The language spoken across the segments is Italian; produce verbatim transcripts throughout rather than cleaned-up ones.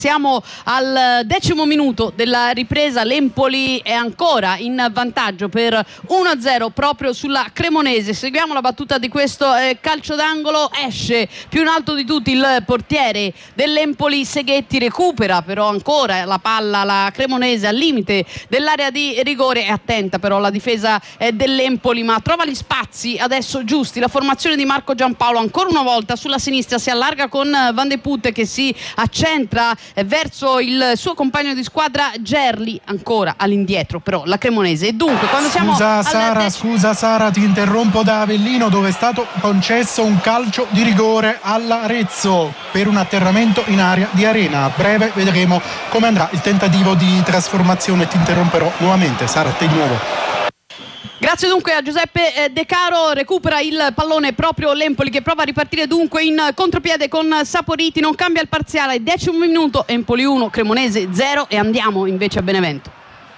Siamo al decimo minuto della ripresa, l'Empoli è ancora in vantaggio per uno a zero proprio sulla Cremonese. Seguiamo la battuta di questo eh, calcio d'angolo, esce più in alto di tutti il portiere dell'Empoli Seghetti, recupera però ancora la palla la Cremonese al limite dell'area di rigore, è attenta però la difesa eh, dell'Empoli, ma trova gli spazi adesso giusti. La formazione di Marco Giampaolo ancora una volta sulla sinistra si allarga con Van de Putte che si accentra verso il suo compagno di squadra Gerli, ancora all'indietro però la Cremonese. E dunque quando siamo scusa Sara, dec- scusa Sara, ti interrompo da Avellino, dove è stato concesso un calcio di rigore all'Arezzo per un atterramento in area di arena. A breve vedremo come andrà il tentativo di trasformazione. Ti interromperò nuovamente, Sara, a te di nuovo. Grazie dunque a Giuseppe De Caro, recupera il pallone proprio l'Empoli che prova a ripartire dunque in contropiede con Saporiti, non cambia il parziale, decimo minuto, Empoli uno, Cremonese zero e andiamo invece a Benevento.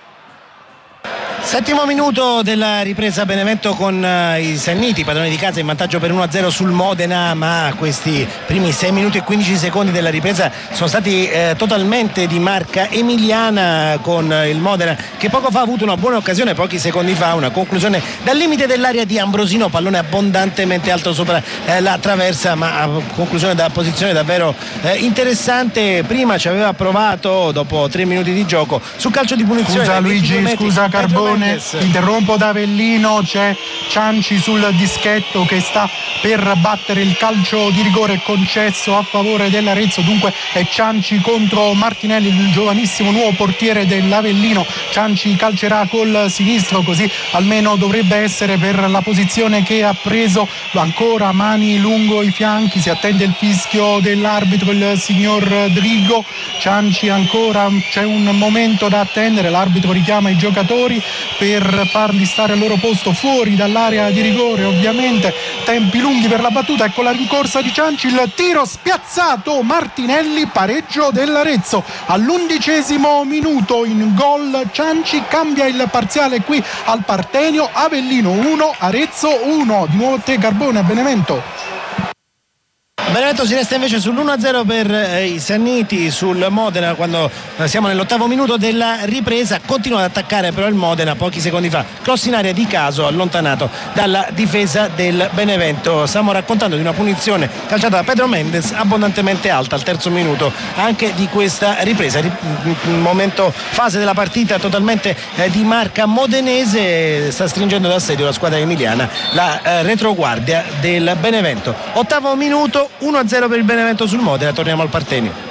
Settimo minuto della ripresa, Benevento con uh, i Sanniti, padroni di casa, in vantaggio per uno a zero sul Modena, ma questi primi sei minuti e quindici secondi della ripresa sono stati eh, totalmente di marca emiliana, con eh, il Modena che poco fa ha avuto una buona occasione, pochi secondi fa una conclusione dal limite dell'area di Ambrosino, pallone abbondantemente alto sopra eh, la traversa, ma conclusione da posizione davvero eh, interessante. Prima ci aveva provato dopo tre minuti di gioco sul calcio di punizione. Scusa Luigi, metri, scusa Carbone, interrompo da Avellino, c'è Cianci sul dischetto che sta per battere il calcio di rigore concesso a favore dell'Arezzo, dunque è Cianci contro Martinelli, il giovanissimo nuovo portiere dell'Avellino. Cianci calcerà col sinistro, così almeno dovrebbe essere per la posizione che ha preso, ancora mani lungo i fianchi, si attende il fischio dell'arbitro, il signor Drigo. Cianci ancora, c'è un momento da attendere, l'arbitro richiama i giocatori per farli stare al loro posto fuori dall'area di rigore, ovviamente tempi lunghi per la battuta. Ecco la rincorsa di Cianci, il tiro spiazzato, Martinelli, pareggio dell'Arezzo all'undicesimo minuto. In gol Cianci, cambia il parziale qui al Partenio, Avellino uno, Arezzo uno. Di nuovo te Carbone a Benevento. Benevento si resta invece sull'uno a zero per eh, i Sanniti sul Modena quando eh, siamo nell'ottavo minuto della ripresa. Continua ad attaccare però il Modena, pochi secondi fa cross in area di caso allontanato dalla difesa del Benevento. Stiamo raccontando di una punizione calciata da Pedro Mendes abbondantemente alta al terzo minuto anche di questa ripresa. Un momento, fase della partita totalmente eh, di marca modenese, sta stringendo d'assedio la squadra emiliana, la eh, retroguardia del Benevento. Ottavo minuto, uno a zero per il Benevento sul Modena. Torniamo al Partenio.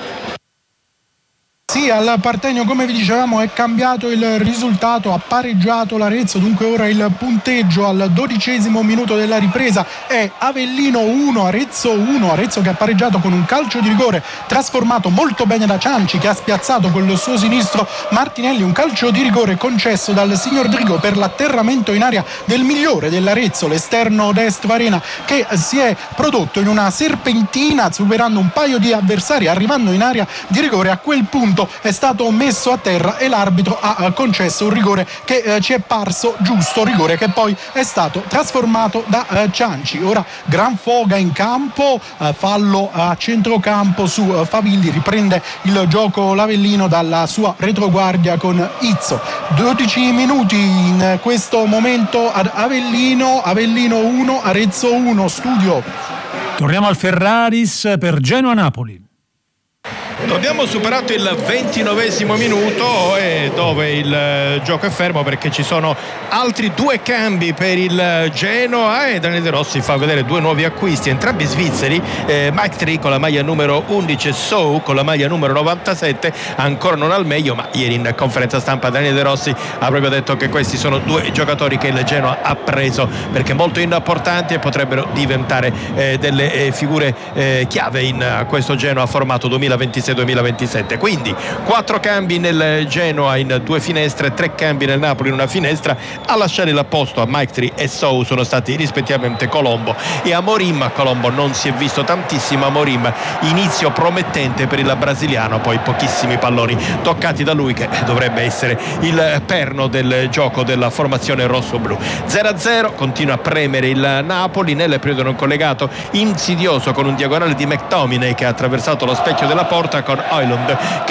Sì, al Partenio, come vi dicevamo, è cambiato il risultato, ha pareggiato l'Arezzo, dunque ora il punteggio al dodicesimo minuto della ripresa è Avellino uno, Arezzo uno. Arezzo che ha pareggiato con un calcio di rigore trasformato molto bene da Cianci, che ha spiazzato col suo sinistro Martinelli, un calcio di rigore concesso dal signor Drigo per l'atterramento in area del migliore dell'Arezzo, l'esterno destro Arena, che si è prodotto in una serpentina superando un paio di avversari, arrivando in area di rigore. A quel punto è stato messo a terra e l'arbitro ha concesso un rigore che eh, ci è parso giusto, rigore che poi è stato trasformato da eh, Cianci. Ora gran foga in campo, eh, fallo a centrocampo su eh, Favilli, riprende il gioco l'Avellino dalla sua retroguardia con Izzo. dodici minuti in questo momento ad Avellino, Avellino uno, Arezzo uno. Studio. Torniamo al Ferraris per Genoa-Napoli. Abbiamo superato il ventinovesimo minuto e dove il eh, gioco è fermo perché ci sono altri due cambi per il Genoa e Daniele De Rossi fa vedere due nuovi acquisti, entrambi svizzeri, eh, Mike Tree con la maglia numero undici e Sou con la maglia numero novantasette, ancora non al meglio, ma ieri in conferenza stampa Daniele De Rossi ha proprio detto che questi sono due giocatori che il Genoa ha preso perché molto importanti e potrebbero diventare eh, delle eh, figure eh, chiave in uh, questo Genoa formato duemilaventisei duemilaventisette. Quindi quattro cambi nel Genoa in due finestre, tre cambi nel Napoli in una finestra. A lasciare il posto a Mike Tree e Sou sono stati rispettivamente Colombo e Amorim. Colombo non si è visto tantissimo, Amorim inizio promettente per il brasiliano, poi pochissimi palloni toccati da lui che dovrebbe essere il perno del gioco della formazione rosso-blu. zero a zero, continua a premere il Napoli nel periodo non collegato, insidioso con un diagonale di McTominay che ha attraversato lo specchio della porta. con Højlund